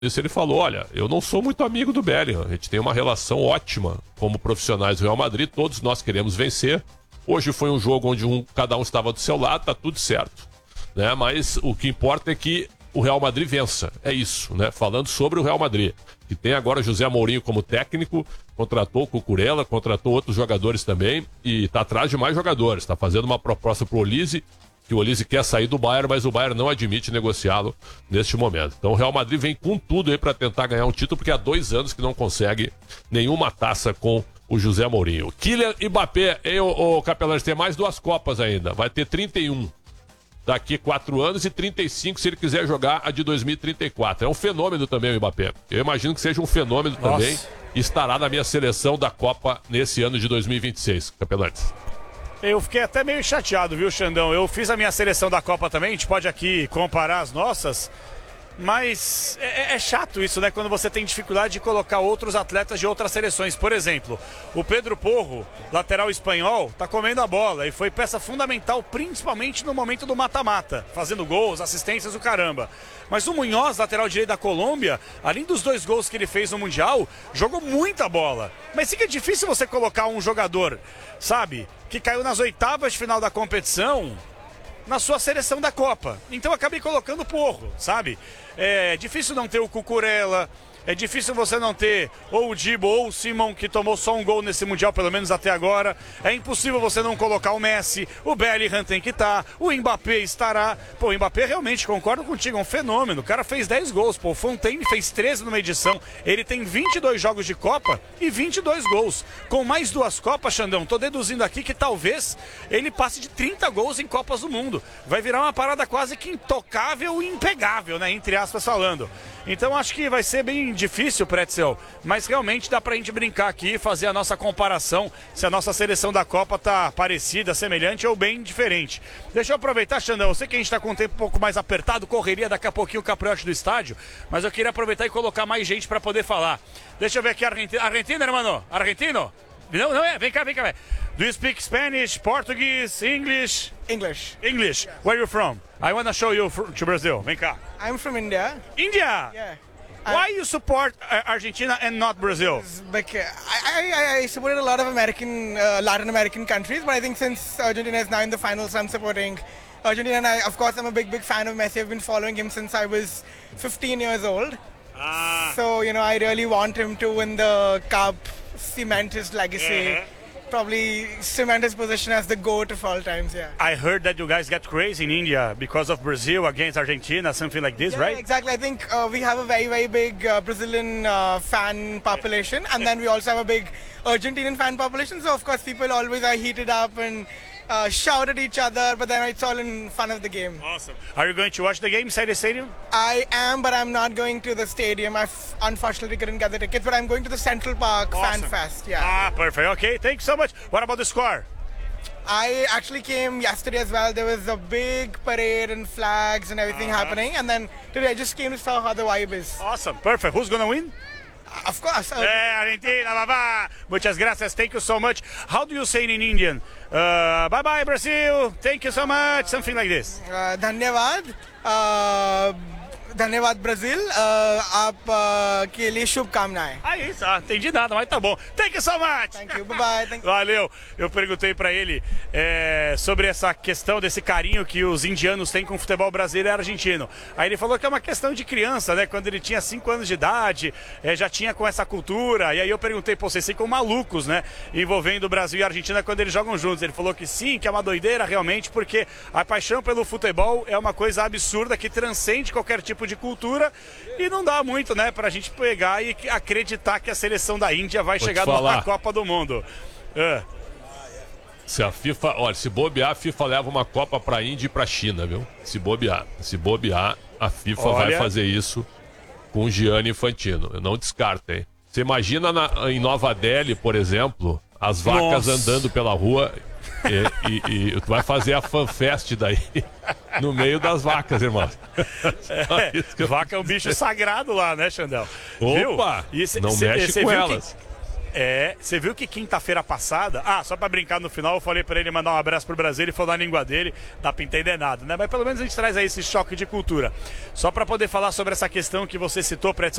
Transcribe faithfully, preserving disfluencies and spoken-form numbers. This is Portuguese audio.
isso ele falou, olha, eu não sou muito amigo do Bellingham, a gente tem uma relação ótima como profissionais do Real Madrid, todos nós queremos vencer. Hoje foi um jogo onde um, cada um estava do seu lado, tá tudo certo, né? Mas o que importa é que o Real Madrid vença, é isso, né? Falando sobre o Real Madrid, que tem agora José Mourinho como técnico, contratou o Cucurella, contratou outros jogadores também e tá atrás de mais jogadores, tá fazendo uma proposta pro Olise, que o Olise quer sair do Bayern, mas o Bayern não admite negociá-lo neste momento. Então o Real Madrid vem com tudo aí para tentar ganhar um título, porque há dois anos que não consegue nenhuma taça com o José Mourinho. Kylian Mbappé, e o, o Capelães, tem mais duas Copas ainda, vai ter trinta e um daqui quatro anos e trinta e cinco se ele quiser jogar a de dois mil e trinta e quatro. É um fenômeno também o Mbappé. Eu imagino que seja um fenômeno Nossa. também e estará na minha seleção da Copa nesse ano de dois mil e vinte e seis, Capelães. Eu fiquei até meio chateado, viu, Xandão? Eu fiz a minha seleção da Copa também, a gente pode aqui comparar as nossas, mas é, é chato isso, né? Quando você tem dificuldade de colocar outros atletas de outras seleções. Por exemplo, o Pedro Porro, lateral espanhol, tá comendo a bola e foi peça fundamental, principalmente no momento do mata-mata, fazendo gols, assistências, o caramba. Mas o Munhoz, lateral direito da Colômbia, além dos dois gols que ele fez no Mundial, jogou muita bola. Mas fica difícil você colocar um jogador, sabe, que caiu nas oitavas de final da competição na sua seleção da Copa. Então eu acabei colocando o Porro, sabe? É difícil não ter o Cucurella, é difícil você não ter ou o Dibo ou o Simon, que tomou só um gol nesse Mundial, pelo menos até agora. É impossível você não colocar o Messi, o Bellingham tem que estar, o Mbappé estará. Pô, o Mbappé realmente, concordo contigo, é um fenômeno. O cara fez dez gols, pô, o Fontaine fez treze numa edição. Ele tem vinte e dois jogos de Copa e vinte e dois gols. Com mais duas Copas, Xandão, tô deduzindo aqui que talvez ele passe de trinta gols em Copas do Mundo. Vai virar uma parada quase que intocável e impegável, né, entre aspas falando. Então acho que vai ser bem difícil, Pretzel, mas realmente dá pra gente brincar aqui e fazer a nossa comparação se a nossa seleção da Copa tá parecida, semelhante ou bem diferente. Deixa eu aproveitar, Xandão, eu sei que a gente tá com o tempo um pouco mais apertado, correria daqui a pouquinho o capriote do estádio, mas eu queria aproveitar e colocar mais gente pra poder falar. Deixa eu ver aqui a Argentina, Argentina, hermano? Argentino? Não, não é? Vem cá, vem cá. Vem. Do you speak Spanish, Portuguese, English? English. English. Where are you from? I want to show you to Brazil. Vem cá. I'm from India. India? Yeah. Why you support uh, Argentina and not Brazil? Like, uh, I, I, I supported a lot of American, uh, Latin American countries, but I think since Argentina is now in the finals, I'm supporting Argentina. And I, of course, I'm a big, big fan of Messi. I've been following him since I was fifteen years old. Ah. So, you know, I really want him to win the cup, cement his legacy. Uh-huh. Probably cement his position as the GOAT of all times, yeah. I heard that you guys get crazy in India because of Brazil against Argentina, something like this, yeah, right? Exactly. I think uh, we have a very, very big uh, Brazilian uh, fan population, and then we also have a big Argentinian fan population. So, of course, people always are heated up and uh, shout at each other, but then it's all in fun of the game. Awesome. Are you going to watch the game inside the stadium? I am, but I'm not going to the stadium. I f- unfortunately couldn't get the tickets, but I'm going to the Central Park Awesome. Fan Fest. Yeah. Ah, perfect. Okay, thank you so much. What about the score? I actually came yesterday as well. There was a big parade and flags and everything Uh-huh. happening, and then today I just came to saw how the vibe is. Awesome. Perfect. Who's going to win? Of course. Uh, Eh, Argentina, babá. Muchas gracias. Thank you so much. How do you say it in Indian? Uh, bye bye, Brazil. Thank you so much. Something like this. uh, धन्यवाद. Uh, धन्यवाद Brazil. Uh, आप uh, के लिए शुभकामनाएं. Ah, isso. Ah, entendi nada, mas tá bom. Thank you so much. Thank you. Bye bye. Thank you. Valeu. Eu perguntei pra ele é, sobre essa questão desse carinho que os indianos têm com o futebol brasileiro e argentino. Aí ele falou que é uma questão de criança, né? Quando ele tinha cinco anos de idade, é, já tinha com essa cultura. E aí eu perguntei, pô, vocês ficam malucos, né? Envolvendo o Brasil e a Argentina quando eles jogam juntos. Ele falou que sim, que é uma doideira realmente, porque a paixão pelo futebol é uma coisa absurda que transcende qualquer tipo de cultura e não dá muito, né, pra gente pegar e acreditar que a seleção da Índia vai Vou chegar te falar. na Copa do Mundo. É. Se a FIFA, olha, se bobear, a FIFA leva uma Copa pra Índia e pra China, viu? Se bobear, se bobear, a FIFA Olha. vai fazer isso com o Gianni Infantino. Eu não descarto, hein? Você imagina na, em Nova Delhi, por exemplo, as vacas Nossa. andando pela rua e, e, e tu vai fazer a fanfest daí no meio das vacas, irmão. É, vaca é um bicho sagrado lá, né, Xandão? Opa! Viu? E cê, não cê, mexe cê com viu elas. Que... É, você viu que quinta-feira passada, ah, só pra brincar no final, eu falei pra ele mandar um abraço pro Brasil, ele falou na língua dele, dá pra entender nada, né? Mas pelo menos a gente traz aí esse choque de cultura. Só pra poder falar sobre essa questão que você citou, Pretzel,